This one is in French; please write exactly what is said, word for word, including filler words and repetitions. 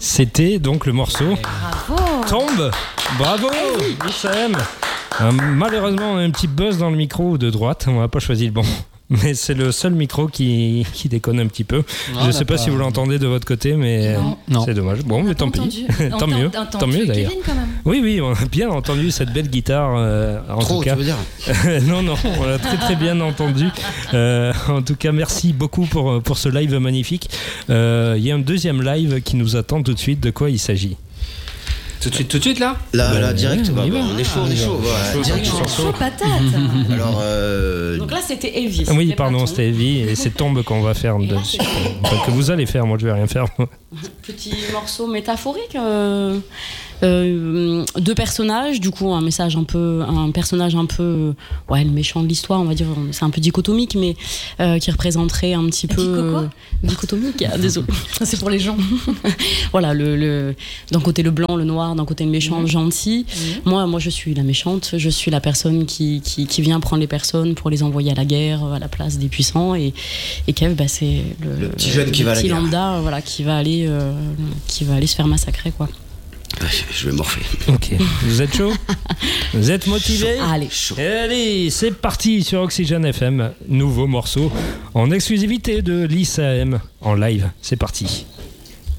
C'était donc le morceau Bravo. Tombe. Bravo, Lisa M. Euh, malheureusement, on a un petit buzz dans le micro de droite. On n'a pas choisi le bon. Mais c'est le seul micro qui, qui déconne un petit peu. Non, je ne sais pas, pas si vous l'entendez de votre côté, mais non. Non. C'est dommage. Bon, on mais tant pis. tant mieux. Tant mieux d'ailleurs. Kevin, quand même. Oui, oui, on a bien entendu cette belle guitare. Euh, en Trop, tout cas. tu veux dire Non, non, on l'a très très bien entendu. Euh, en tout cas, merci beaucoup pour, pour ce live magnifique. Il euh, y a un deuxième live qui nous attend tout de suite. De quoi il s'agit ? Tout de suite, tout de suite là Là, bah, là direct, on, bah, bah, on est chaud, on est chaud. Ah, Ouais, direct, chaud, chaud patate. Alors, euh... donc là, c'était Evie. Oui, c'était pardon, c'était Evie et c'est Tombe qu'on va faire dessus. Enfin, que vous allez faire, moi je vais rien faire. Petit morceau métaphorique. Euh... Euh, deux personnages, du coup un message un peu, un personnage un peu, ouais, le méchant de l'histoire, on va dire, c'est un peu dichotomique, mais euh, qui représenterait un petit peu euh, dichotomique. Ah, désolé, c'est pour les gens. Voilà, le, le d'un côté le blanc, le noir, d'un côté le méchant, le gentil. Mmh. Moi, moi, je suis la méchante. Je suis la personne qui, qui qui vient prendre les personnes pour les envoyer à la guerre, à la place des puissants. Et et Kev, bah, c'est le, le petit jeune le qui va à la guerre. lambda, voilà, qui va aller, euh, qui va aller se faire massacrer, quoi. Je vais morfler. Ok. Vous êtes chaud ? Vous êtes motivé ? Allez. Chaud. Allez, c'est parti sur Oxygène F M. Nouveau morceau en exclusivité de Lisa M en live. C'est parti.